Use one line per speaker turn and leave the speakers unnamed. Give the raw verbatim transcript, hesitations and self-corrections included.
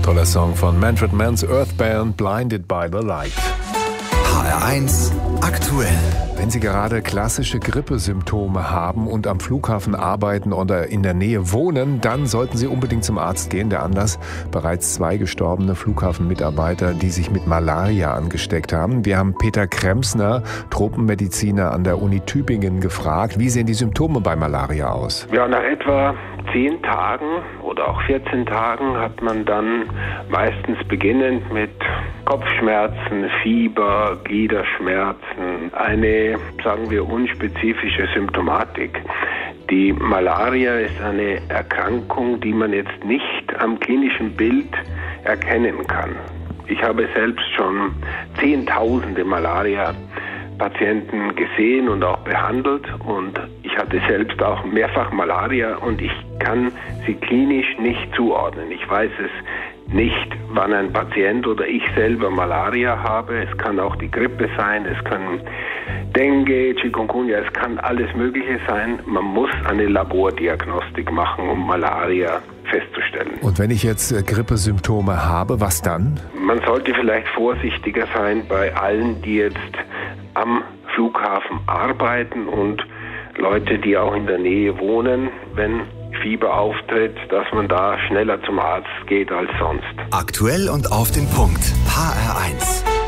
Toller Song von Manfred Mann's Earth Band, Blinded by the Light.
H R eins aktuell.
Wenn Sie gerade klassische Grippesymptome haben und am Flughafen arbeiten oder in der Nähe wohnen, dann sollten Sie unbedingt zum Arzt gehen. Der Anlass: bereits zwei gestorbene Flughafenmitarbeiter, die sich mit Malaria angesteckt haben. Wir haben Peter Kremsner, Tropenmediziner an der Uni Tübingen, gefragt, wie sehen die Symptome bei Malaria aus?
Ja, nach etwa zehn Tagen oder auch vierzehn Tagen hat man dann meistens beginnend mit Kopfschmerzen, Fieber, Gliederschmerzen, eine, sagen wir, unspezifische Symptomatik. Die Malaria ist eine Erkrankung, die man jetzt nicht am klinischen Bild erkennen kann. Ich habe selbst schon Zehntausende Malaria-Patienten gesehen und auch behandelt, und ich hatte selbst auch mehrfach Malaria und ich kann sie klinisch nicht zuordnen. Ich weiß es nicht, wann ein Patient oder ich selber Malaria habe. Es kann auch die Grippe sein, es können Dengue, Chikungunya, es kann alles Mögliche sein. Man muss eine Labordiagnostik machen, um Malaria festzustellen.
Und wenn ich jetzt Grippesymptome habe, was dann?
Man sollte vielleicht vorsichtiger sein bei allen, die jetzt am Flughafen arbeiten, und Leute, die auch in der Nähe wohnen, wenn Fieber auftritt, dass man da schneller zum Arzt geht als sonst.
Aktuell und auf den Punkt. H R eins.